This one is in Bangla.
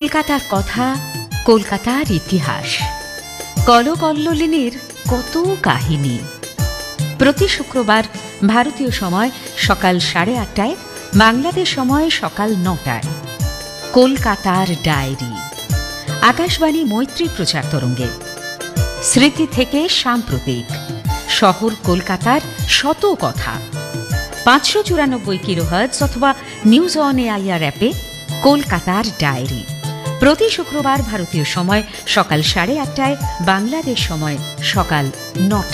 কলকাতার কথা, কলকাতার ইতিহাস, কলকল্লোলিনীর কত কাহিনী। প্রতি শুক্রবার ভারতীয় সময় সকাল 8:30টায়, বাংলাদেশ সময় সকাল 9টায় কলকাতার ডায়েরি, আকাশবাণী মৈত্রী প্রচার তরঙ্গে। স্মৃতি থেকে সাম্প্রতিক, শহর কলকাতার শত কথা। 594 কিলোহার্টজ অথবা নিউজ অন এআইআর অ্যাপে কলকাতার ডায়েরি। প্রতি শুক্রবার ভারতীয় সময় সকাল 8:30টায়, বাংলাদেশ সময় সকাল 9টায়।